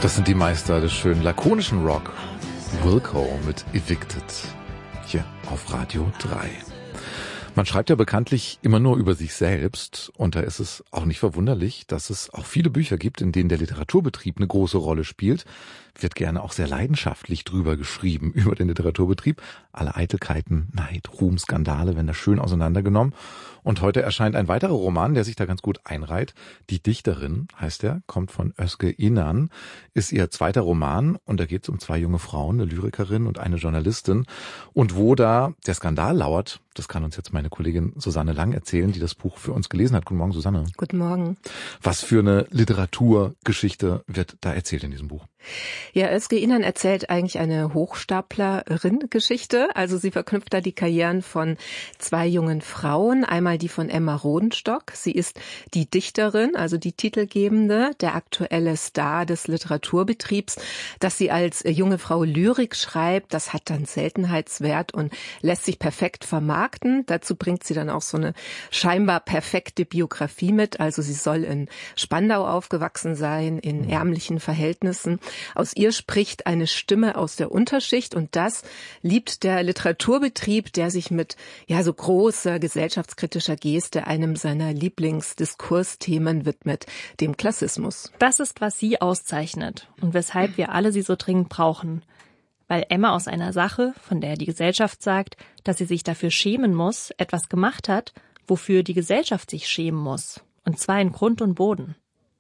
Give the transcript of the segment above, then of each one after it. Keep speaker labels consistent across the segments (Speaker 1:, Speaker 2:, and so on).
Speaker 1: Das sind die Meister des schönen lakonischen Rock. Wilco mit Evicted. Hier auf Radio 3. Man schreibt ja bekanntlich immer nur über sich selbst und da ist es auch nicht verwunderlich, dass es auch viele Bücher gibt, in denen der Literaturbetrieb eine große Rolle spielt. Wird gerne auch sehr leidenschaftlich drüber geschrieben, über den Literaturbetrieb. Alle Eitelkeiten, Neid, Ruhm, Skandale werden da schön auseinandergenommen. Und heute erscheint ein weiterer Roman, der sich da ganz gut einreiht. Die Dichterin heißt er, kommt von Özge Inan, ist ihr zweiter Roman und da geht es um zwei junge Frauen, eine Lyrikerin und eine Journalistin. Und wo da der Skandal lauert, das kann uns jetzt meine Kollegin Susanne Lang erzählen, die das Buch für uns gelesen hat. Guten Morgen, Susanne.
Speaker 2: Guten Morgen.
Speaker 1: Was für eine Literaturgeschichte wird da erzählt in diesem Buch?
Speaker 2: Ja, Özge Inan erzählt eigentlich eine Hochstaplerin-Geschichte. Also sie verknüpft da die Karrieren von zwei jungen Frauen. Einmal die von Emma Rodenstock. Sie ist die Dichterin, also die Titelgebende, der aktuelle Star des Literaturbetriebs. Dass sie als junge Frau Lyrik schreibt, das hat dann Seltenheitswert und lässt sich perfekt vermarkten. Dazu bringt sie dann auch so eine scheinbar perfekte Biografie mit. Also sie soll in Spandau aufgewachsen sein, in ärmlichen Verhältnissen. Aus ihr spricht eine Stimme aus der Unterschicht und das liebt der Literaturbetrieb, der sich mit so großer gesellschaftskritischer Geste einem seiner Lieblingsdiskursthemen widmet, dem Klassismus.
Speaker 3: Das ist, was sie auszeichnet und weshalb wir alle sie so dringend brauchen. Weil Emma aus einer Sache, von der die Gesellschaft sagt, dass sie sich dafür schämen muss, etwas gemacht hat, wofür die Gesellschaft sich schämen muss. Und zwar in Grund und Boden.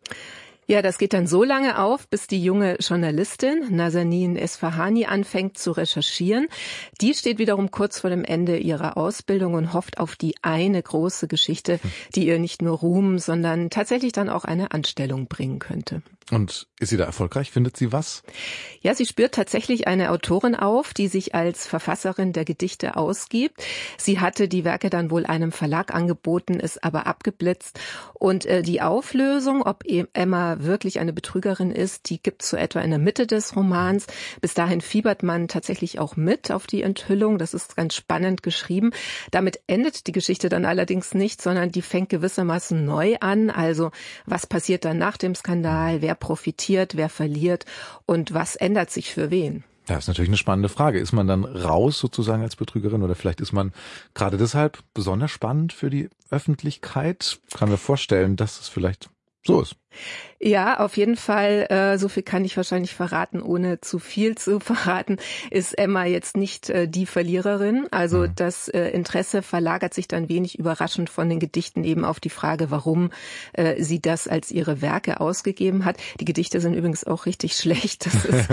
Speaker 2: Ja, das geht dann so lange auf, bis die junge Journalistin Nazanin Esfahani anfängt zu recherchieren. Die steht wiederum kurz vor dem Ende ihrer Ausbildung und hofft auf die eine große Geschichte, die ihr nicht nur Ruhm, sondern tatsächlich dann auch eine Anstellung bringen könnte.
Speaker 1: Und ist sie da erfolgreich? Findet sie was?
Speaker 2: Ja, sie spürt tatsächlich eine Autorin auf, die sich als Verfasserin der Gedichte ausgibt. Sie hatte die Werke dann wohl einem Verlag angeboten, ist aber abgeblitzt. Und die Auflösung, ob Emma wirklich eine Betrügerin ist, die gibt's so etwa in der Mitte des Romans. Bis dahin fiebert man tatsächlich auch mit auf die Enthüllung. Das ist ganz spannend geschrieben. Damit endet die Geschichte dann allerdings nicht, sondern die fängt gewissermaßen neu an. Also was passiert dann nach dem Skandal? Wer profitiert, wer verliert und was ändert sich für wen?
Speaker 1: Das ist natürlich eine spannende Frage. Ist man dann raus sozusagen als Betrügerin oder vielleicht ist man gerade deshalb besonders spannend für die Öffentlichkeit? Ich kann mir vorstellen, dass es vielleicht so ist.
Speaker 2: Ja, auf jeden Fall, so viel kann ich wahrscheinlich verraten, ohne zu viel zu verraten, ist Emma jetzt nicht die Verliererin. Also das Interesse verlagert sich dann wenig überraschend von den Gedichten eben auf die Frage, warum sie das als ihre Werke ausgegeben hat. Die Gedichte sind übrigens auch richtig schlecht, das ist,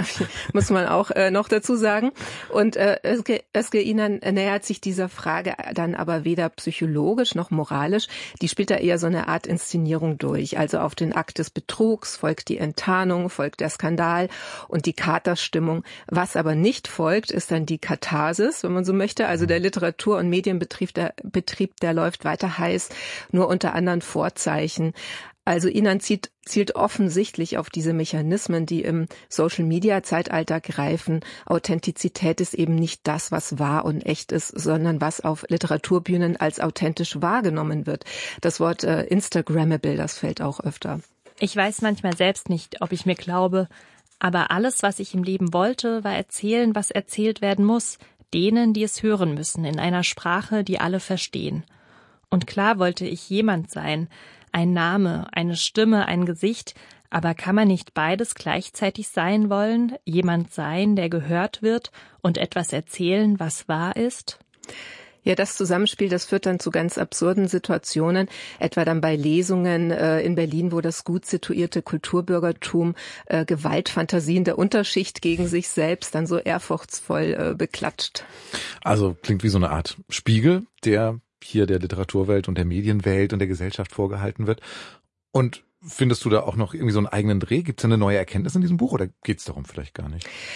Speaker 2: muss man auch noch dazu sagen. Und Özge Inan nähert sich dieser Frage dann aber weder psychologisch noch moralisch. Die spielt da eher so eine Art Inszenierung durch. Also auf den Akt des Betrugs folgt die Enttarnung, folgt der Skandal und die Katerstimmung. Was aber nicht folgt, ist dann die Katharsis, wenn man so möchte. Also der Literatur- und Medienbetrieb, der läuft weiter heiß, nur unter anderen Vorzeichen. Also Inan zielt offensichtlich auf diese Mechanismen, die im Social-Media-Zeitalter greifen. Authentizität ist eben nicht das, was wahr und echt ist, sondern was auf Literaturbühnen als authentisch wahrgenommen wird. Das Wort Instagrammable, das fällt auch öfter.
Speaker 3: Ich weiß manchmal selbst nicht, ob ich mir glaube, aber alles, was ich im Leben wollte, war erzählen, was erzählt werden muss, denen, die es hören müssen, in einer Sprache, die alle verstehen. Und klar wollte ich jemand sein, ein Name, eine Stimme, ein Gesicht, aber kann man nicht beides gleichzeitig sein wollen, jemand sein, der gehört wird und etwas erzählen, was wahr ist?
Speaker 2: Ja, das Zusammenspiel, das führt dann zu ganz absurden Situationen, etwa dann bei Lesungen in Berlin, wo das gut situierte Kulturbürgertum Gewaltfantasien der Unterschicht gegen sich selbst dann so ehrfurchtsvoll beklatscht.
Speaker 1: Also klingt wie so eine Art Spiegel, der hier der Literaturwelt und der Medienwelt und der Gesellschaft vorgehalten wird. Und findest du da auch noch irgendwie so einen eigenen Dreh? Gibt es eine neue Erkenntnis in diesem Buch oder geht es darum vielleicht gar nicht?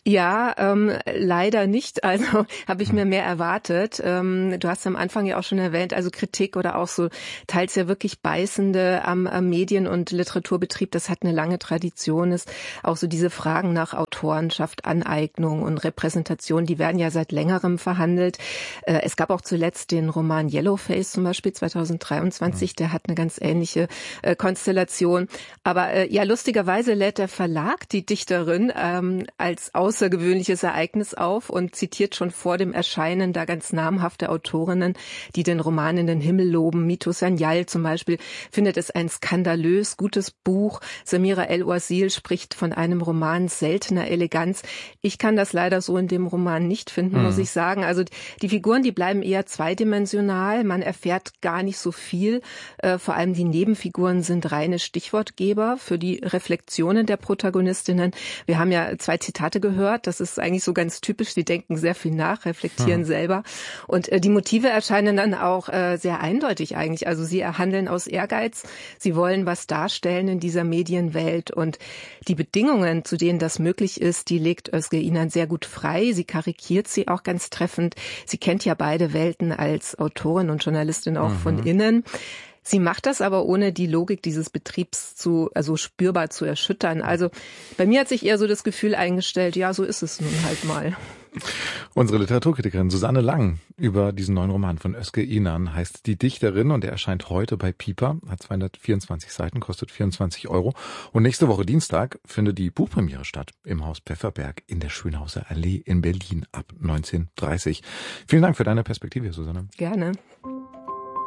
Speaker 2: Ja, leider nicht. Also habe ich mir mehr erwartet. Du hast am Anfang ja auch schon erwähnt, also Kritik oder auch so teils ja wirklich beißende am Medien- und Literaturbetrieb, das hat eine lange Tradition. Ist auch so diese Fragen nach Autorenschaft, Aneignung und Repräsentation, die werden ja seit längerem verhandelt. Es gab auch zuletzt den Roman Yellowface zum Beispiel 2023, der hat eine ganz ähnliche Konstellation. Aber ja, lustigerweise lädt der Verlag die Dichterin als außergewöhnliches Ereignis auf und zitiert schon vor dem Erscheinen da ganz namhafte Autorinnen, die den Roman in den Himmel loben. Mito Sanyal zum Beispiel findet es ein skandalös gutes Buch. Samira El-Ouasil spricht von einem Roman seltener Eleganz. Ich kann das leider so in dem Roman nicht finden, muss ich sagen. Also die Figuren, die bleiben eher zweidimensional. Man erfährt gar nicht so viel. Vor allem die Nebenfiguren sind reine Stichwortgeber für die Reflexionen der Protagonistinnen. Wir haben ja 2 Zitate gehört. Das ist eigentlich so ganz typisch. Sie denken sehr viel nach, reflektieren selber. Und die Motive erscheinen dann auch sehr eindeutig eigentlich. Also sie handeln aus Ehrgeiz. Sie wollen was darstellen in dieser Medienwelt. Und die Bedingungen, zu denen das möglich ist, die legt Özge Inan sehr gut frei. Sie karikiert sie auch ganz treffend. Sie kennt ja beide Welten als Autorin und Journalistin auch von innen. Sie macht das aber ohne die Logik dieses Betriebs also spürbar zu erschüttern. Also bei mir hat sich eher so das Gefühl eingestellt, ja, so ist es nun halt mal.
Speaker 1: Unsere Literaturkritikerin Susanne Lang über diesen neuen Roman von Özge Inan heißt Die Dichterin und er erscheint heute bei Piper, hat 224 Seiten, kostet 24 €. Und nächste Woche Dienstag findet die Buchpremiere statt im Haus Pfefferberg in der Schönhauser Allee in Berlin ab 19:30. Vielen Dank für deine Perspektive, Susanne.
Speaker 2: Gerne.